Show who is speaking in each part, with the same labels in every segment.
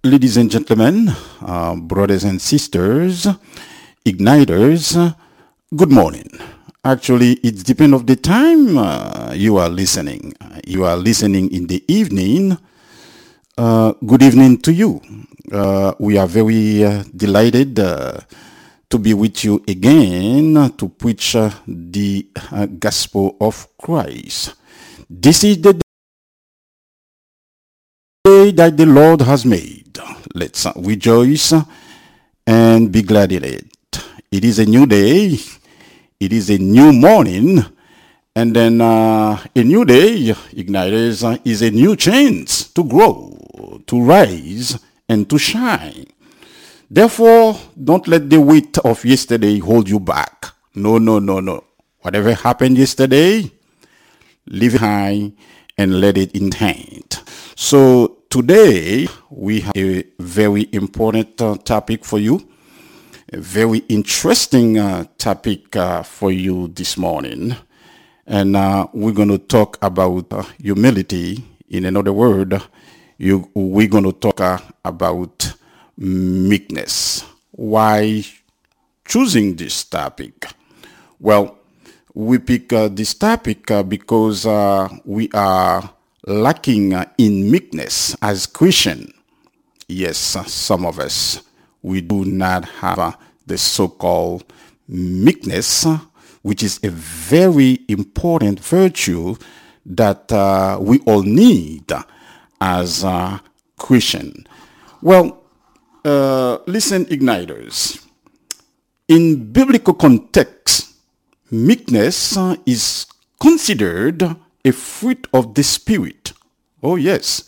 Speaker 1: Ladies and gentlemen, brothers and sisters, igniters, good morning. Actually, it depends of the time you are listening. You are listening in the evening. Good evening to you. We are very delighted to be with you again to preach the gospel of Christ. This is the day that the Lord has made. Let's rejoice and be glad in it. It is a new day. It is a new morning. And then a new day, igniters, is a new chance to grow, to rise, and to shine. Therefore, don't let the weight of yesterday hold you back. No, no, no, no. Whatever happened yesterday, leave it behind and let it in hand. So today we have a very important topic for you, a very interesting topic for you this morning. And we're going to talk about humility. In another word, we're going to talk about meekness. Why choosing this topic? Well, we pick this topic because we are lacking in meekness as Christian. Yes, some of us, we do not have the so-called meekness, which is a very important virtue that we all need as a Christian. Well, listen, igniters. In biblical context, meekness is considered a fruit of the Spirit. Oh yes.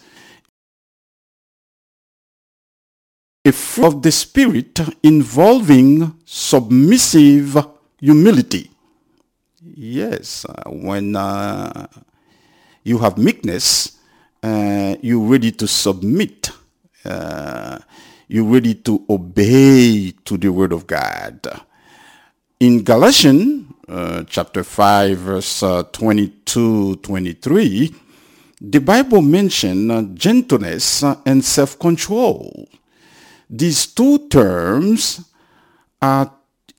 Speaker 1: A fruit of the Spirit involving submissive humility. Yes, when you have meekness, you're ready to submit. You're ready to obey to the Word of God. In Galatians chapter 5, verse 22-23, the Bible mentions gentleness and self-control. These two terms are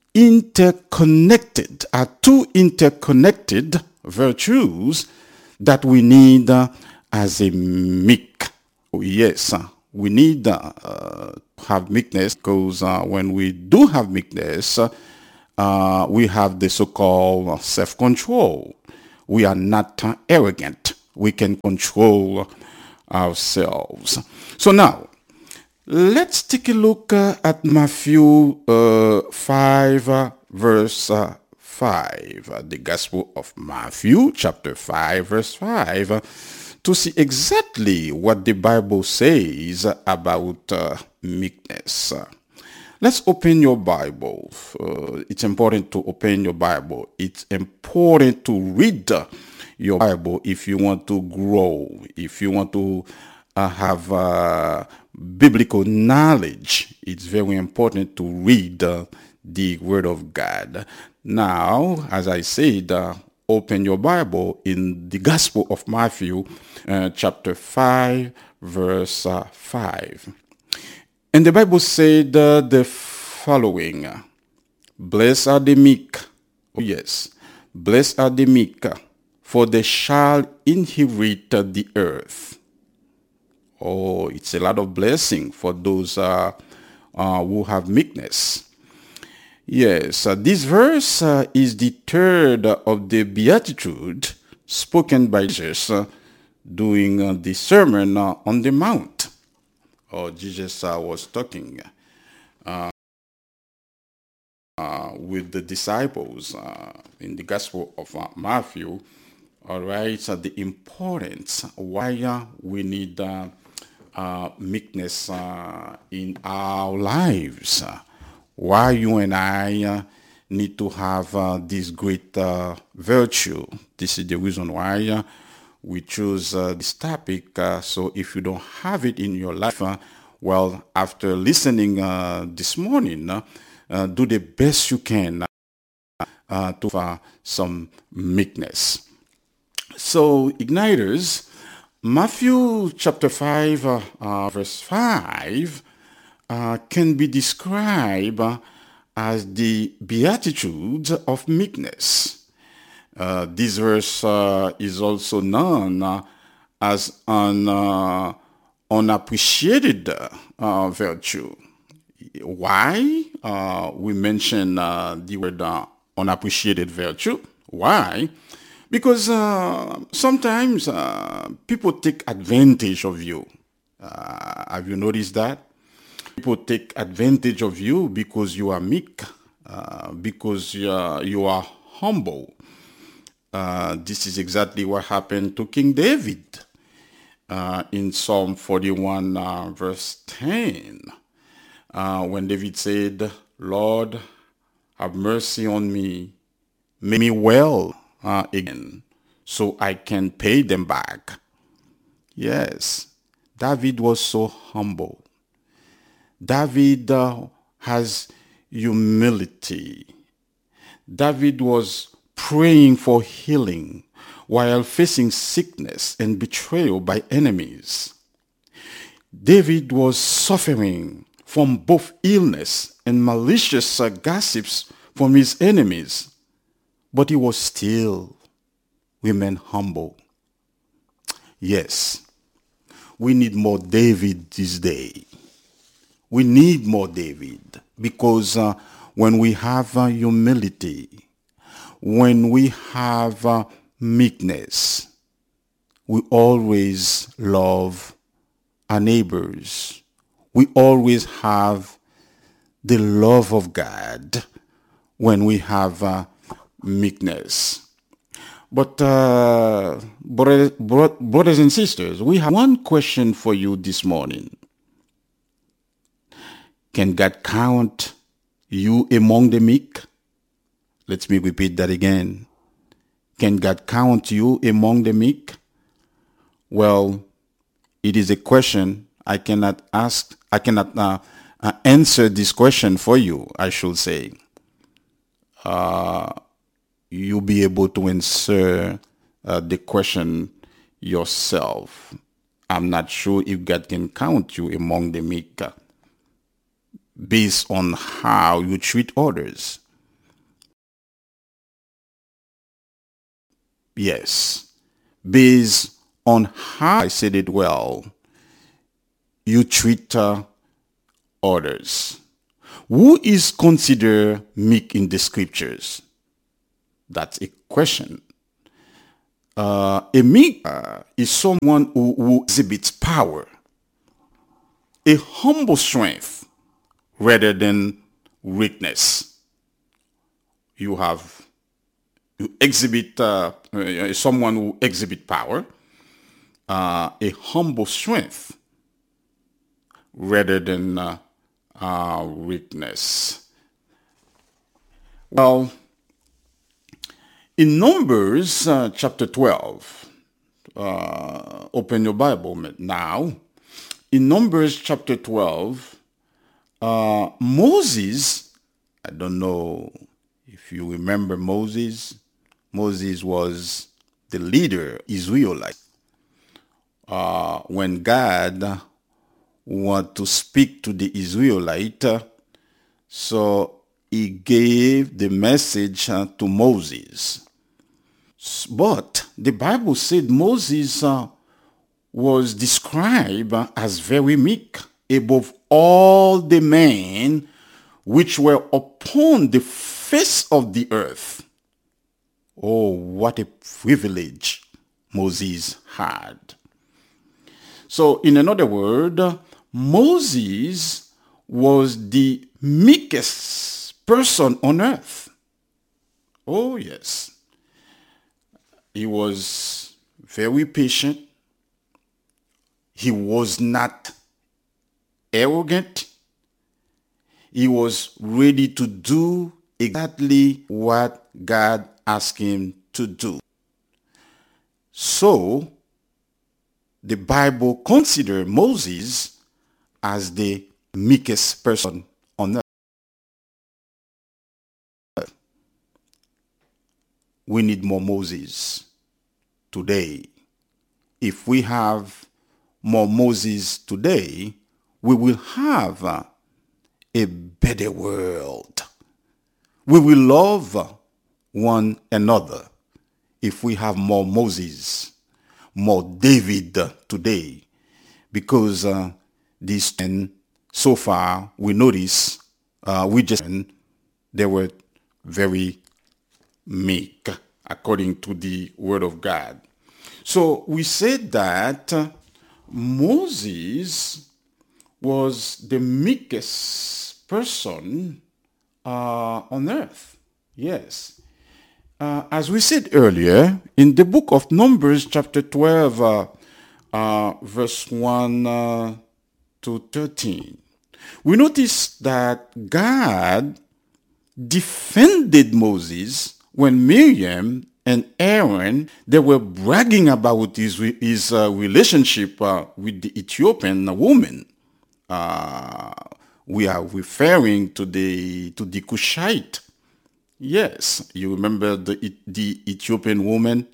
Speaker 1: two interconnected virtues that we need as a meek. Oh, yes, we need to have meekness because when we do have meekness, we have the so-called self-control. We are not arrogant. We can control ourselves. So now, let's take a look at Matthew 5, verse 5. The Gospel of Matthew, chapter 5, verse 5, to see exactly what the Bible says about meekness. Let's open your Bible. It's important to open your Bible. It's important to read your Bible if you want to grow, if you want to have biblical knowledge. It's very important to read the Word of God. Now, as I said, open your Bible in the Gospel of Matthew, chapter 5, verse 5. And the Bible said the following: Blessed are the meek. Oh yes, blessed are the meek, for they shall inherit the earth. Oh, it's a lot of blessing for those who have meekness. Yes, this verse is the third of the Beatitude spoken by Jesus during the Sermon on the Mount. Jesus was talking with the disciples in the Gospel of Matthew. All right, so the importance why we need meekness in our lives. Why you and I need to have this great virtue. This is the reason why we choose this topic. So if you don't have it in your life, well, after listening this morning, do the best you can to have some meekness. So, igniters, Matthew chapter 5, verse 5 can be described as the Beatitudes of meekness. This verse is also known as an unappreciated virtue. Why we mention the word unappreciated virtue? Why? Because sometimes people take advantage of you. Have you noticed that? People take advantage of you because you are meek, because you are humble. This is exactly what happened to King David in Psalm 41, verse 10, when David said, Lord, have mercy on me, make me well again, so I can pay them back. Yes, David was so humble. David has humility. David was praying for healing while facing sickness and betrayal by enemies. David was suffering from both illness and malicious gossips from his enemies, but he was still remained humble. Yes, we need more David this day. We need more David because when we have humility, when we have meekness, we always love our neighbors. We always have the love of God when we have meekness. But brothers and sisters, we have one question for you this morning. Can God count you among the meek? Let me repeat that again. Can God count you among the meek? Well, it is a question I cannot answer this question for you, I should say. You'll be able to answer the question yourself. I'm not sure if God can count you among the meek based on how you treat others. Yes, based on how, I said it well, you treat others. Who is considered meek in the scriptures? That's a question. A meek is someone who exhibits power, a humble strength rather than weakness. You exhibit someone who exhibit power, a humble strength rather than weakness. Well, in Numbers chapter 12, open your Bible now. In Numbers chapter 12, Moses, I don't know if you remember Moses. Moses was the leader, Israelite. When God wanted to speak to the Israelite, so he gave the message to Moses. But the Bible said Moses was described as very meek above all the men which were upon the face of the earth. Oh, what a privilege Moses had. So, in another word, Moses was the meekest person on earth. Oh, yes. He was very patient. He was not arrogant. He was ready to do exactly what God asked him to do. So, the Bible considers Moses as the meekest person on earth. We need more Moses today. if we have more Moses today, we will have a better world. We will love one another if we have more Moses, more David today, because these and so far we notice they were very meek according to the word of God. So we said that Moses was the meekest person on earth. Yes. As we said earlier, in the book of Numbers, chapter 12, verse 1 to 13, we notice that God defended Moses when Miriam and Aaron, they were bragging about his relationship with the Ethiopian woman. We are referring to the Cushite. Yes, you remember the Ethiopian woman,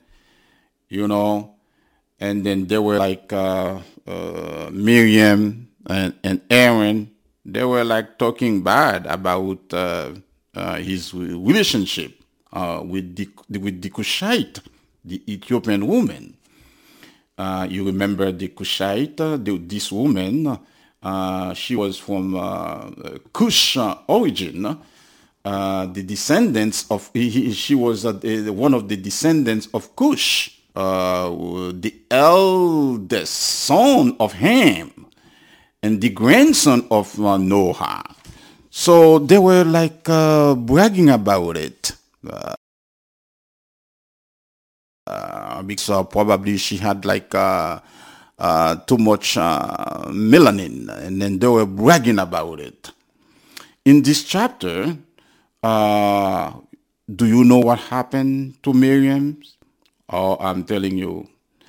Speaker 1: and then they were like Miriam and Aaron. They were like talking bad about his relationship with the Cushite, the Ethiopian woman. You remember the Cushite, this woman. She was from Cush origin. The descendants of she was one of the descendants of Cush, the eldest son of Ham, and the grandson of Noah. So they were like bragging about it. Because probably she had like too much melanin, and then they were bragging about it. In this chapter, do you know what happened to Miriam? Oh, I'm telling you,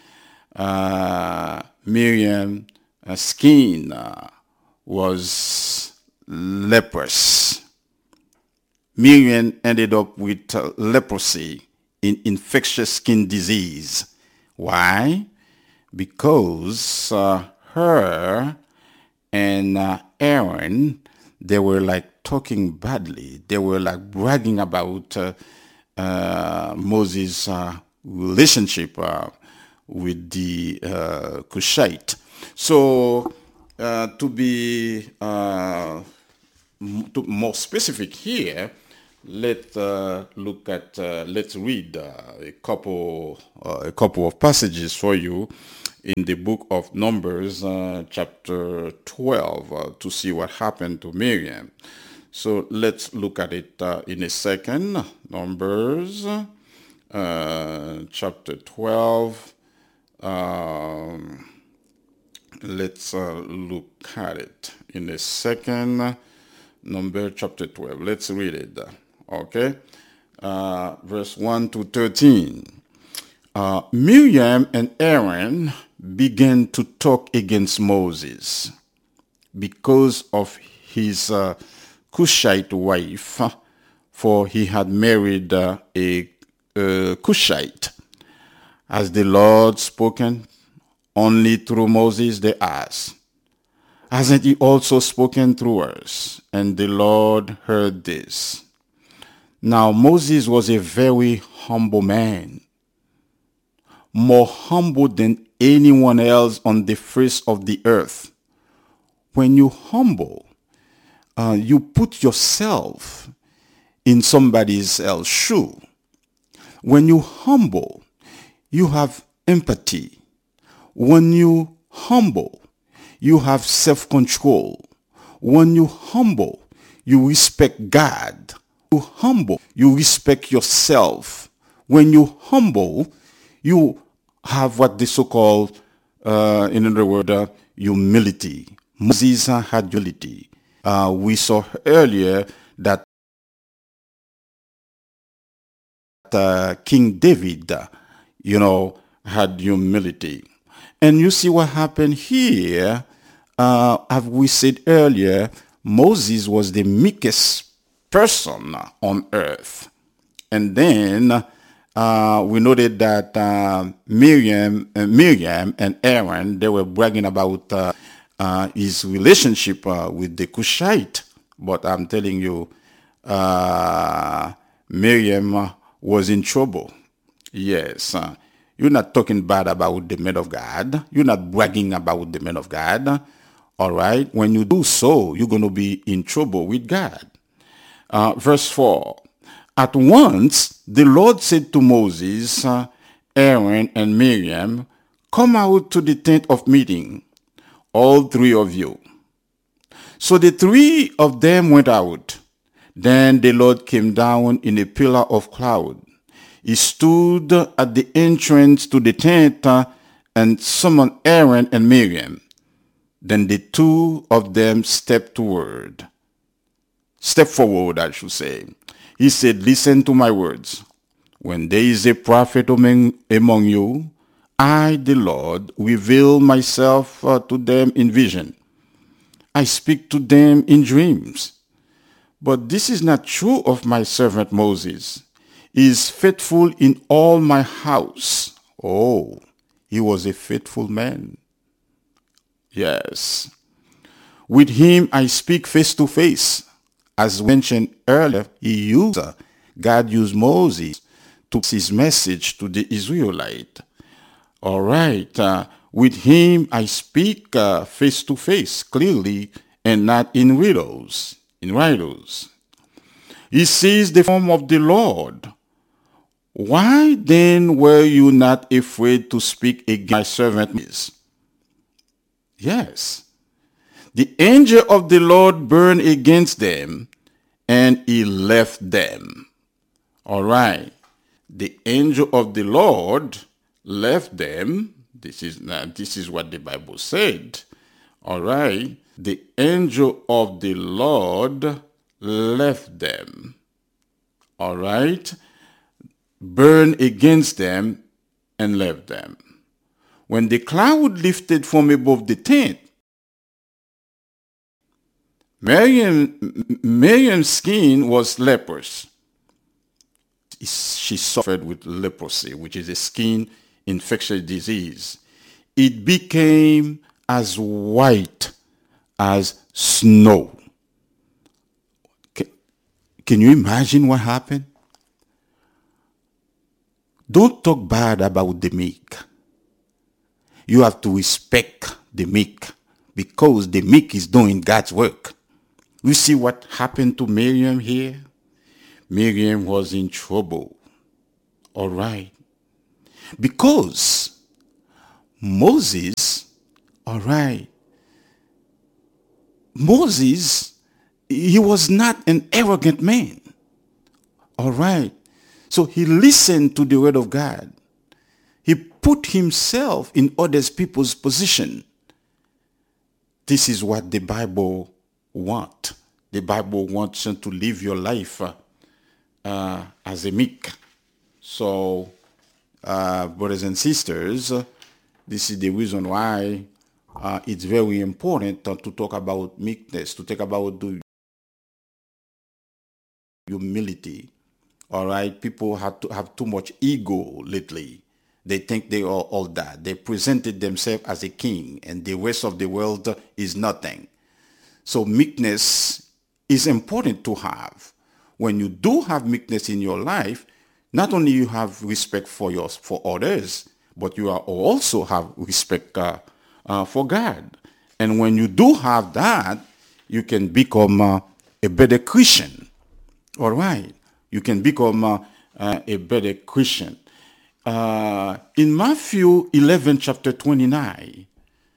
Speaker 1: Miriam's skin was leprous. Miriam ended up with leprosy, infectious skin disease. Why? Because her and Aaron, they were like talking badly. They were like bragging about Moses' relationship with the Cushite. So to be more specific here, let's read a couple of passages for you in the book of Numbers, chapter 12, to see what happened to Miriam. So let's look at it in a second. Numbers, chapter 12. Let's look at it in a second. Numbers chapter 12. Let's read it. Okay. Verse 1 to 13. Miriam and Aaron began to talk against Moses because of his Cushite wife, for he had married a Cushite. Has the Lord spoken only through Moses? They asked. Hasn't he also spoken through us? And the Lord heard this. Now Moses was a very humble man, more humble than anyone else on the face of the earth. When you humble, you put yourself in somebody else's shoe. When you humble, you have empathy. When you humble, you have self-control. When you humble, you respect God. When you humble, you respect yourself. When you humble, you have what the so-called, in other words, humility. Moses had humility. We saw earlier that King David, had humility. And you see what happened here. As we said earlier, Moses was the meekest person on earth. And then we noted that Miriam and Aaron, they were bragging about his relationship with the Cushite. But I'm telling you, Miriam was in trouble. Yes. You're not talking bad about the man of God. You're not bragging about the man of God. All right. When you do so, you're going to be in trouble with God. Verse 4. At once, the Lord said to Moses, Aaron, and Miriam, come out to the tent of meeting, all three of you. So the three of them went out. Then the Lord came down in a pillar of cloud. He stood at the entrance to the tent and summoned Aaron and Miriam. Then the two of them stepped forward, I should say. He said, listen to my words. When there is a prophet among you, I, the Lord, reveal myself to them in vision. I speak to them in dreams. But this is not true of my servant Moses. He is faithful in all my house. Oh, he was a faithful man. Yes. With him I speak face to face. As mentioned earlier, God used Moses to pass his message to the Israelite. All right. With him I speak face to face, clearly, and not in riddles. He sees the form of the Lord. Why then were you not afraid to speak against my servant? Yes. The angel of the Lord burned against them, and he left them. All right. The angel of the Lord left them. This is what the Bible said. All right. The angel of the Lord left them. All right. Burned against them and left them. When the cloud lifted from above the tent, Miriam's skin was leprous. She suffered with leprosy, which is a skin infectious disease. It became as white as snow. Can you imagine what happened? Don't talk bad about the meek. You have to respect the meek because the meek is doing God's work. You see what happened to Miriam here? Miriam was in trouble. All right. Because Moses, he was not an arrogant man. All right. So he listened to the word of God. He put himself in other people's position. This is what the Bible wants. The Bible wants you to live your life as a meek. So, brothers and sisters, this is the reason why it's very important to talk about meekness, to talk about the humility. All right, people have too much ego lately. They think they are all that. They presented themselves as a king, and the rest of the world is nothing. So meekness is important to have. When you do have meekness in your life, not only you have respect for others, but you also have respect for God. And when you do have that, you can become a better Christian. All right. You can become a better Christian. In Matthew 11, chapter 29,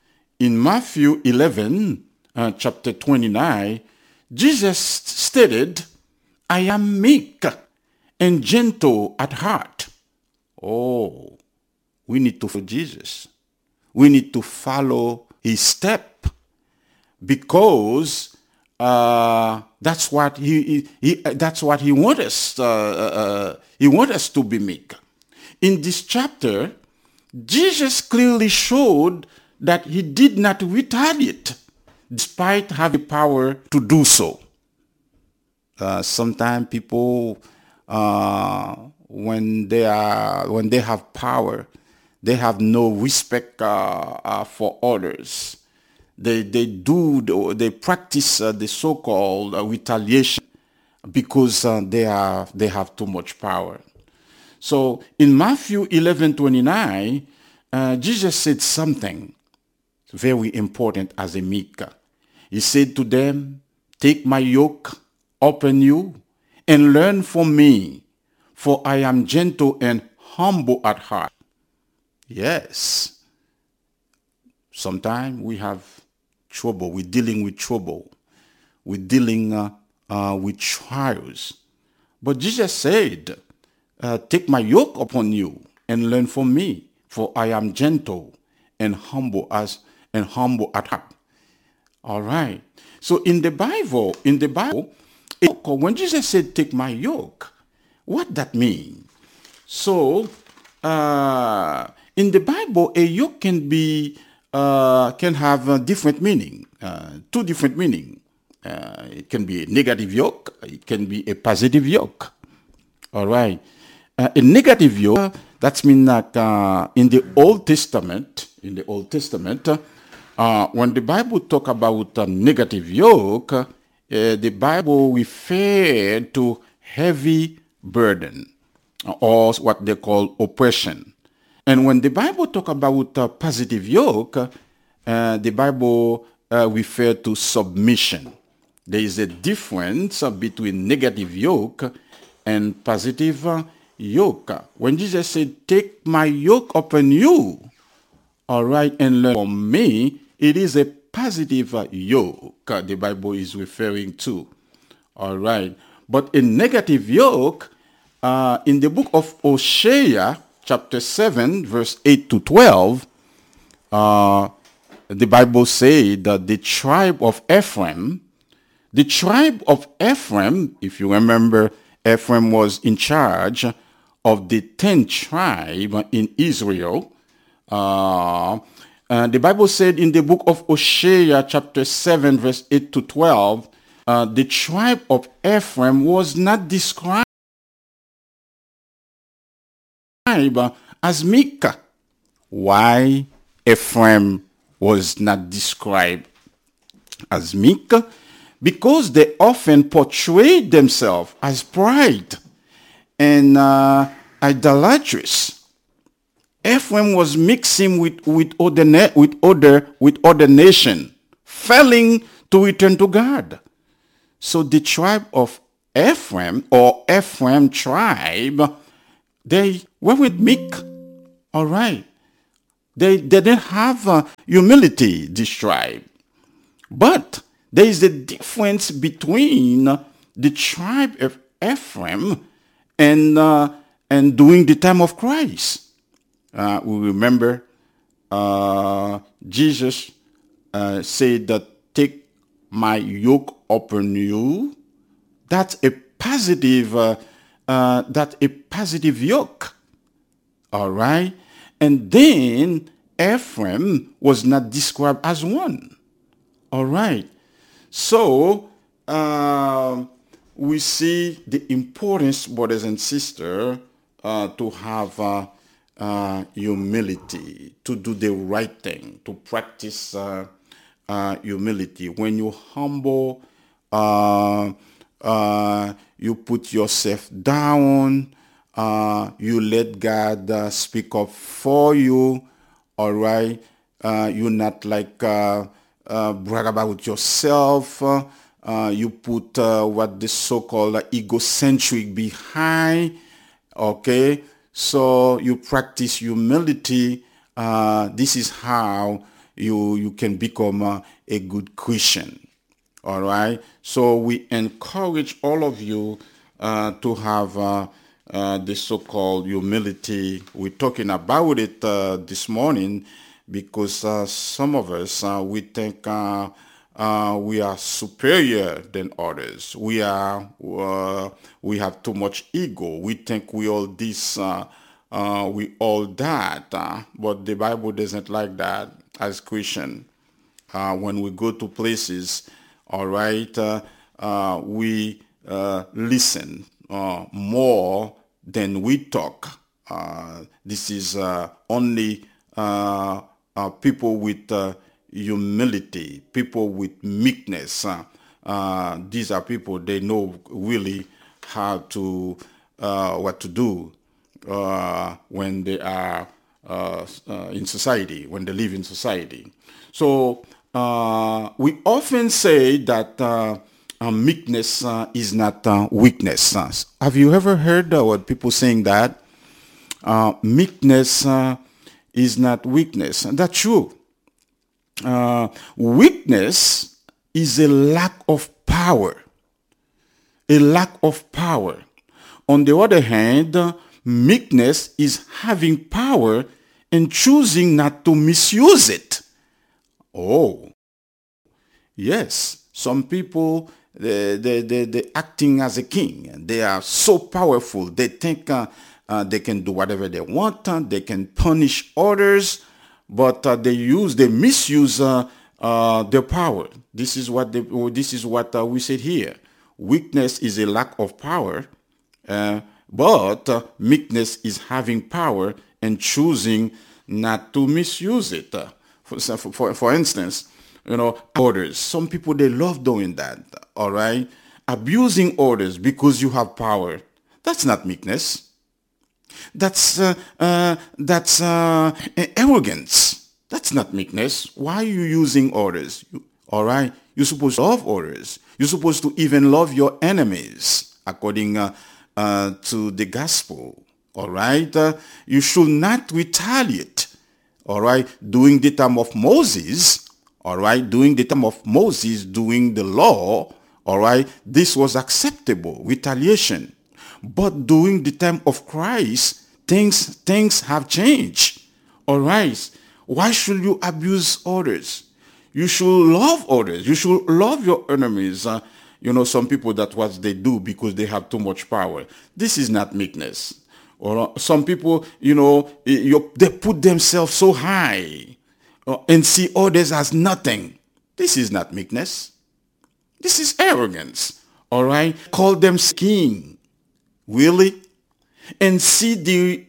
Speaker 1: chapter 29, Jesus stated, I am meek and gentle at heart. Oh, we need to follow Jesus. We need to follow his step because that's what he wants us. He wants us to be meek. In this chapter, Jesus clearly showed that he did not retaliate despite having power to do so. Sometimes people when they have power, they have no respect for others. They practice the so-called retaliation because they have too much power. So in Matthew 11:29, Jesus said something very important as a meek. He said to them, "Take my yoke upon you and learn from me, for I am gentle and humble at heart." Yes, sometimes we have trouble. We're dealing with trouble. We're dealing with trials. But Jesus said, "Take my yoke upon you and learn from me, for I am gentle and humble at heart." All right. So in the Bible, when Jesus said, "Take my yoke," what that mean? So in the Bible, a yoke can have a different meaning, two different meaning. It can be a negative yoke. It can be a positive yoke. All right. A negative yoke, that means that in the Old Testament, when the Bible talk about a negative yoke, the Bible referred to heavy burden or what they call oppression. And when the Bible talk about a positive yoke, the Bible refer to submission. There is a difference between negative yoke and positive yoke. When Jesus said, "Take my yoke upon you," all right, "and learn from me," it is a positive yoke the Bible is referring to. All right. But a negative yoke, in the book of Hosea, chapter 7, verse 8 to 12, the Bible says that the tribe of Ephraim, if you remember, Ephraim was in charge of the 10 tribes in Israel. The Bible said in the book of Hosea, chapter 7, verse 8 to 12, the tribe of Ephraim was not described as meek. Why Ephraim was not described as meek? Because they often portrayed themselves as pride and idolatrous. Ephraim was mixing with other nation, failing to return to God. So the tribe of Ephraim, or Ephraim tribe, they were with meek. All right. They didn't have humility, this tribe. But there is a difference between the tribe of Ephraim and during the time of Christ. We remember Jesus said that, "Take my yoke upon you." That's a positive yoke. All right. And then Ephraim was not described as one. All right. So we see the importance, brothers and sisters, to have humility, to do the right thing, to practice humility. When you humble, you put yourself down, you let God speak up for you. All right. You're not like brag about yourself. You put what the so-called egocentric behind. Okay. So you practice humility. This is how you can become a good Christian. All right. So we encourage all of you to have the so-called humility. We're talking about it this morning because some of us, we think we are superior than others. We have too much ego. We think we all this, we all that. But the Bible doesn't like that as Christian. When we go to places, all right, we listen more then we talk. This is only people with humility, people with meekness. These are people, they know really how to what to do when they are in society, when they live in society. So we often say that meekness is not weakness. Have you ever heard what people saying that meekness is not weakness? That's true. Weakness is a lack of power. A lack of power. On the other hand, meekness is having power and choosing not to misuse it. Oh, yes. Some people, they're acting as a king. They are so powerful. They think they can do whatever they want. They can punish others, but they misuse their power. This is what we said here. Weakness is a lack of power, but meekness is having power and choosing not to misuse it. For instance, orders. Some people, they love doing that. All right, abusing orders because you have power. That's not meekness. That's arrogance. That's not meekness. Why are you using orders? All right, you're supposed to love orders. You're supposed to even love your enemies, according to the gospel. All right, you should not retaliate. All right, during the time of Moses. All right, during the time of Moses, doing the law. All right, this was acceptable, retaliation. But during the time of Christ, things have changed. All right, why should you abuse others? You should love others. You should love your enemies. Some people, that's what they do because they have too much power. This is not meekness. Or some people, they put themselves so high and see others as nothing. This is not meekness. This is arrogance. All right? Call them king. Really? And see the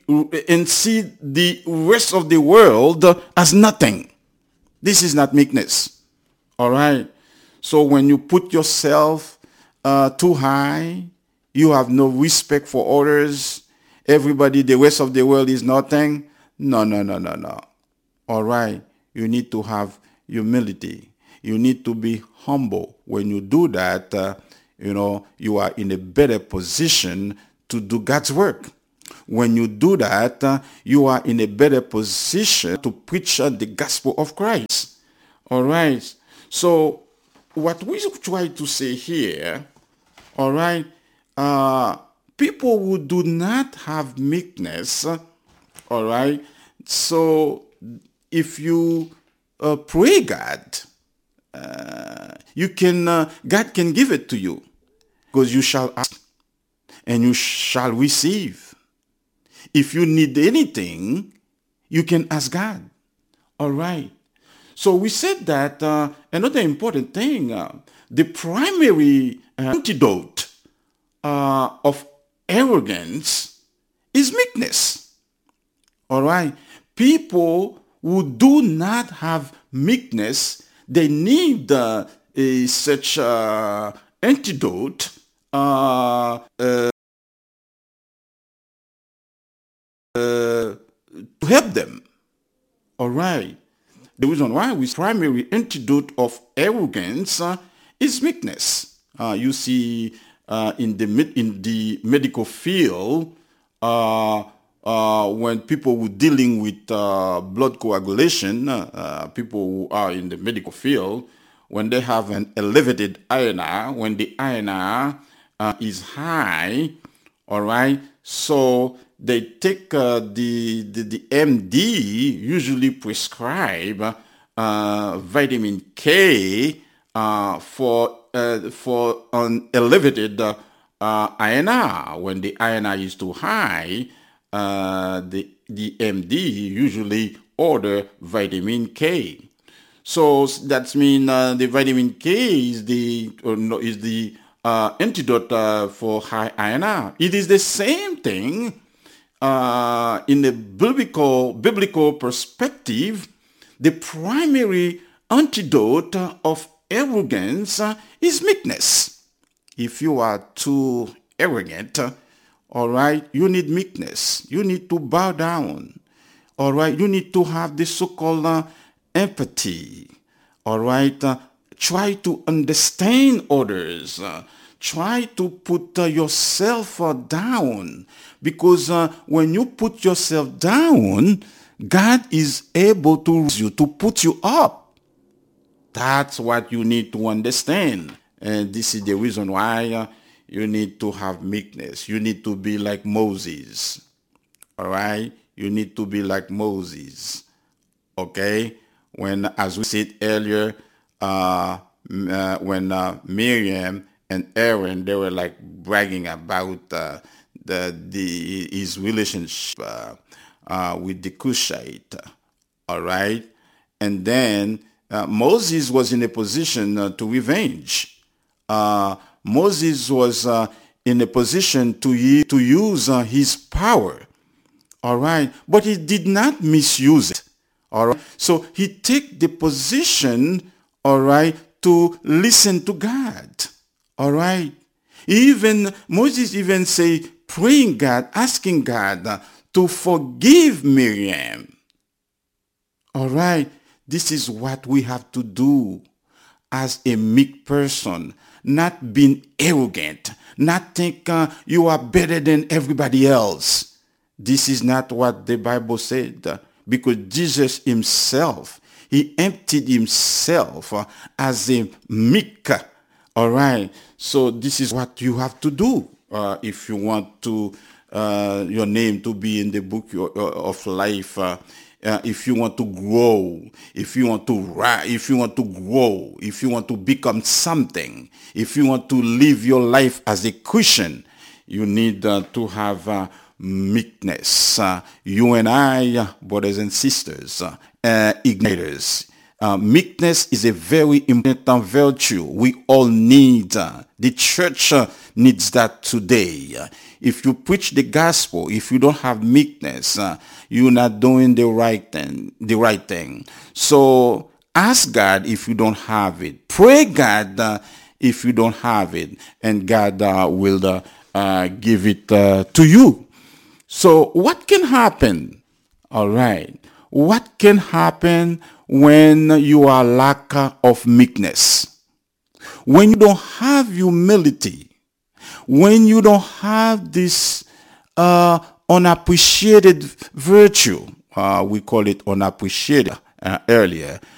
Speaker 1: rest of the world as nothing. This is not meekness. All right? So when you put yourself too high, you have no respect for others. Everybody, the rest of the world is nothing. No. All right? You need to have humility. You need to be humble. When you do that, you are in a better position to do God's work. When you do that, you are in a better position to preach the gospel of Christ. All right. So what we try to say here, all right, people who do not have meekness, all right, so if you pray God, God can give it to you, because you shall ask and you shall receive. If you need anything, you can ask God. All right. So we said that another important thing, the primary antidote of arrogance is meekness. All right. People who do not have meekness, they need such antidote to help them. All right. The reason why we primary antidote of arrogance is meekness. You see, in the medical field, when people were dealing with blood coagulation, people who are in the medical field, when they have an elevated INR, when the INR is high, all right, so they take the MD usually prescribe vitamin K for an elevated INR. When the INR is too high, the MD usually order vitamin K. So that means the vitamin K is the antidote for high INR. It is the same thing in the biblical perspective. The primary antidote of arrogance is meekness. If you are too arrogant, all right, you need meekness. You need to bow down. All right, you need to have this so-called empathy. All right, try to understand others. Try to put yourself down, because when you put yourself down, God is able to raise you, to put you up. That's what you need to understand. And this is the reason why you need to have meekness. You need to be like Moses. All right? You need to be like Moses. Okay? When, as we said earlier, when Miriam and Aaron, they were like bragging about his relationship with the Cushite. All right? And then Moses was in a position to revenge. Moses was in a position to use his power. All right? But he did not misuse it. All right? So he took the position, all right, to listen to God. All right? Moses even say, praying God, asking God to forgive Miriam. All right? This is what we have to do as a meek person. Not being arrogant. Not think you are better than everybody else. This is not what the Bible said. Because Jesus himself, he emptied himself as a meek. All right. So this is what you have to do if you want to your name to be in the book of life. If you want to grow, if you want to grow, if you want to become something, if you want to live your life as a Christian, you need to have meekness. You and I, brothers and sisters, igniters. Meekness is a very important virtue. We all need. The church needs that today. If you preach the gospel, if you don't have meekness, you're not doing the right thing. So ask God if you don't have it. Pray God if you don't have it, and God will give it to you. So what can happen? All right. What can happen when you are lack of meekness? When you don't have humility, when you don't have this unappreciated virtue, we call it unappreciated earlier,